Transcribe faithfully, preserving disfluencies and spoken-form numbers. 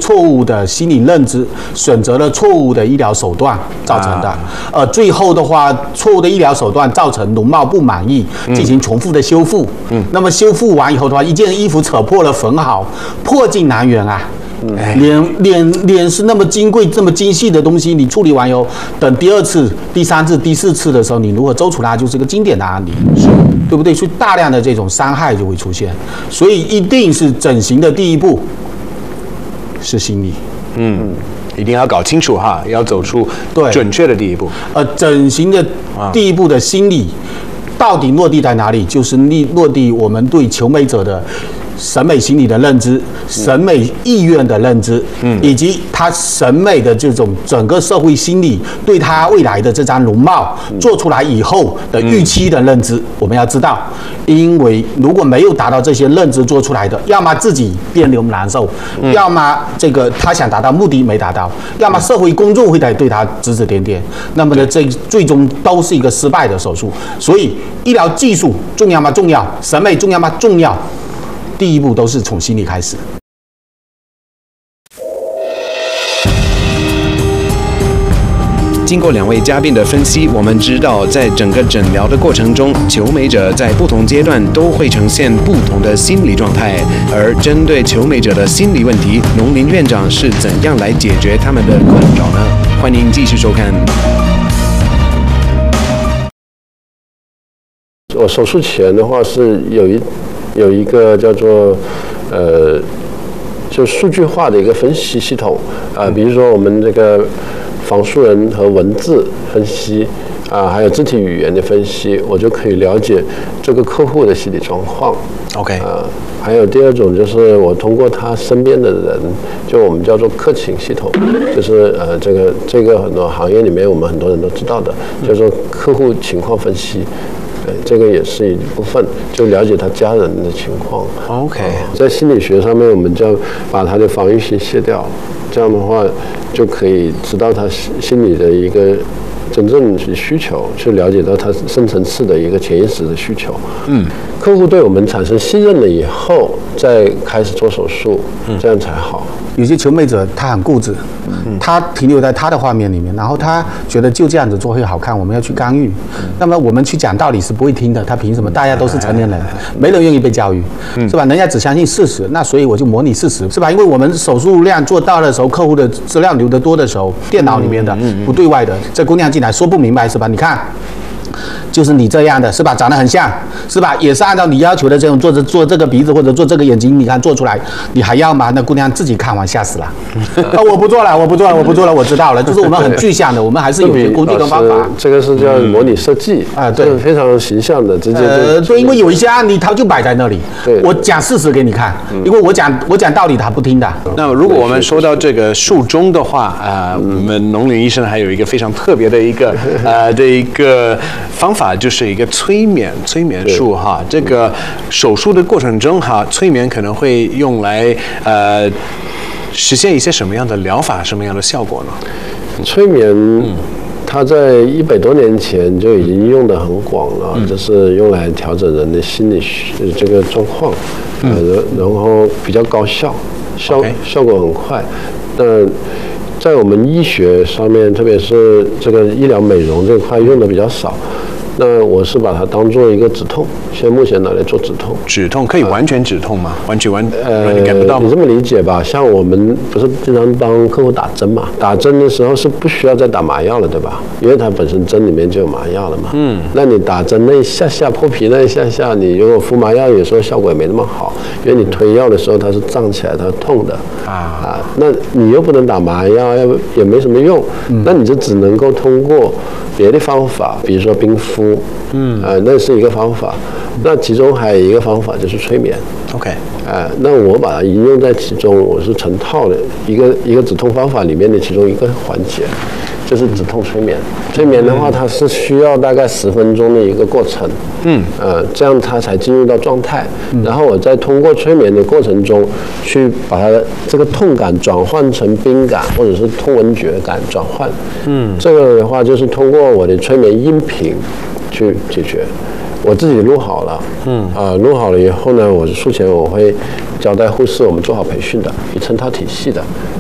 错误的心理认知，选择了错误的医疗手段造成的。啊、呃，最后的话，错误的医疗手段造成容貌不满意，进行重复的修复。嗯，那么修复完以后的话，一件衣服扯破了缝好，破镜难圆啊。嗯、脸脸脸是那么金贵、这么精细的东西，你处理完以后，等第二次、第三次、第四次的时候，你如何周出它，就是一个经典的案例，是，对不对？所以大量的这种伤害就会出现，所以一定是整形的第一步是心理， 嗯，一定要搞清楚哈，要走出准确的第一步。 呃，整形的第一步的心理到底落地在哪里？就是落地我们对求美者的审美心理的认知、审美意愿的认知，嗯，以及他审美的这种整个社会心理对他未来的这张容貌做出来以后的预期的认知，嗯、我们要知道，因为如果没有达到这些认知做出来的，要么自己别扭难受，嗯、要么这个他想达到目的没达到，要么社会公众会在对他指指点点，那么呢，这最终都是一个失败的手术。所以，医疗技术重要吗？重要。审美重要吗？重要。第一步都是从心理开始。 经过两位嘉宾的分析，我们知道，在整个诊疗的过程中，求美者在不同阶段都会呈现不同的心理状态。而针对求美者的心理问题，农林院长是怎样来解决他们的困扰呢？欢迎继续收看。 我手术前的话是有一。有一个叫做呃，就数据化的一个分析系统啊、呃，比如说我们这个仿素人和文字分析啊、呃，还有肢体语言的分析，我就可以了解这个客户的心理状况。 OK 啊、呃，还有第二种就是我通过他身边的人，就我们叫做客情系统，就是呃这个这个很多行业里面我们很多人都知道的，叫做客户情况分析。这个也是一部分，就了解他家人的情况。 OK，、呃、 在心理学上面，我们就要把他的防御性卸掉，这样的话就可以知道他心理的一个真正的需求，去了解到他深层次的一个潜意识的需求。嗯，客户对我们产生信任了以后，再开始做手术，嗯、这样才好。 有些求美者他很固执，嗯、他停留在他的画面里面，然后他觉得就这样子做会好看，我们要去干预。嗯、那么我们去讲道理是不会听的，他凭什么？大家都是成年人，没人愿意被教育，嗯、是吧？人家只相信事实，那所以我就模拟事实，是吧？因为我们手术量做到的时候，客户的资料留得多的时候，电脑里面的、嗯嗯、不对外的，这姑娘进来说不明白，是吧？你看。就是你这样的，是吧？长得很像，是吧？也是按照你要求的这种做这做这个鼻子或者做这个眼睛，你看做出来，你还要吗？那姑娘自己看完吓死了。啊，我不做了，我不做了，我不做了，我知道了。就是我们很具象的，我们还是有些工具跟方法。 这个是叫模拟设计啊，对，非常形象的，直接呃，对，因为有一些案例它就摆在那里，对，我讲事实给你看，因为我讲我讲道理他不听的。 那么如果我们说到这个术中的话啊，我们农林医生还有一个非常特别的一个呃的一个方法。就是一个催眠催眠术哈，这个手术的过程中哈，催眠可能会用来呃实现一些什么样的疗法，什么样的效果呢？ 催眠，嗯、它在一百多年前就已经用得很广了，嗯、就是用来调整人的心理这个状况，嗯、呃，然后比较高效，效 Okay. 效果很快。那在我们医学上面，特别是这个医疗美容这块用的比较少。那我是把它当做一个止痛，现在目前拿来做止痛。 止痛可以完全止痛吗？完全完呃， 你感不到吗？ 你这么理解吧，像我们不是经常帮客户打针嘛？打针的时候是不需要再打麻药了，对吧？因为它本身针里面就有麻药了嘛。嗯。那你打针那一下下破皮那一下下，你如果敷麻药，有时候效果也没那么好，因为你推药的时候它是胀起来，它是痛的啊啊。那你又不能打麻药，要也没什么用，嗯、那你就只能够通过别的方法，比如说冰敷。嗯，呃，那是一个方法。那其中还有一个方法就是催眠。 OK， 呃，那我把它应用在其中，我是成套的一个一个止痛方法里面的其中一个环节，就是止痛催眠。催眠的话，它是需要大概十分钟的一个过程。嗯，呃，这样它才进入到状态。然后我再通过催眠的过程中，去把它这个痛感转换成冰感，或者是痛闻觉感转换。嗯，这个的话就是通过我的催眠音频去解决。我自己录好了，嗯，啊、呃，录好了以后呢，我术前我会交代护士，我们做好培训的，一成套体系的，